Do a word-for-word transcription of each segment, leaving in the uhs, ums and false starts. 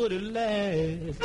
would it last?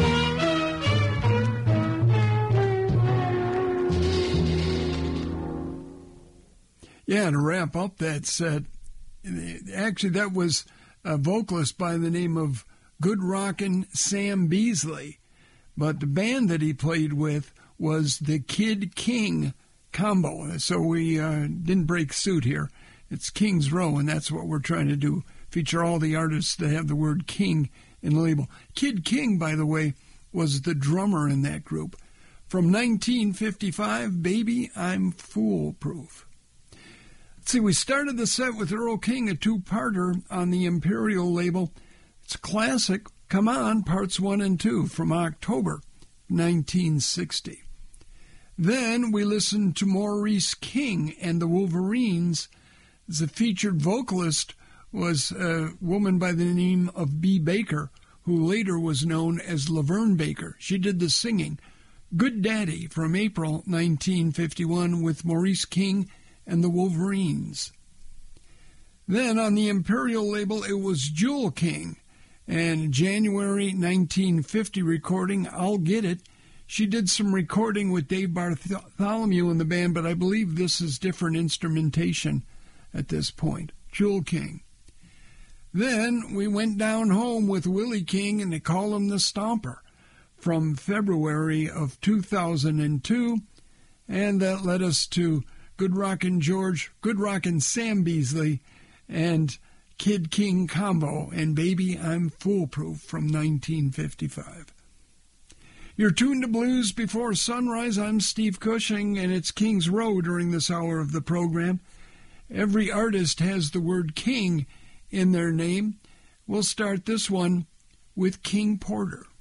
Yeah, to wrap up that set, actually that was a vocalist by the name of Good Rockin' Sam Beasley, but the band that he played with was the Kid King Combo. So we uh, didn't break suit here. It's King's Row, and that's what we're trying to do, feature all the artists that have the word King in the label. Kid King, by the way, was the drummer in that group. From nineteen fifty-five, Baby, I'm Foolproof. Let's see, we started the set with Earl King, a two-parter on the Imperial label. It's a classic, Come On, Parts one and two, from October nineteen sixty. Then we listened to Maurice King and the Wolverines. The featured vocalist was a woman by the name of Bea Baker, who later was known as Laverne Baker. She did the singing. Good Daddy from April nineteen fifty-one with Maurice King and the Wolverines. Then on the Imperial label, it was Jewel King, and January nineteen fifty recording, I'll Get It. She did some recording with Dave Bartholomew in the band, but I believe this is different instrumentation at this point. Jewel King. Then we went down home with Willie King, and they call him the Stomper, from February of two thousand two, and that led us to Good Rockin' George, Good Rockin' Sam Beasley, and Kid King Combo, and Baby, I'm Foolproof from nineteen fifty-five. You're tuned to Blues Before Sunrise. I'm Steve Cushing, and it's King's Row during this hour of the program. Every artist has the word King in their name. We'll start this one with King Porter.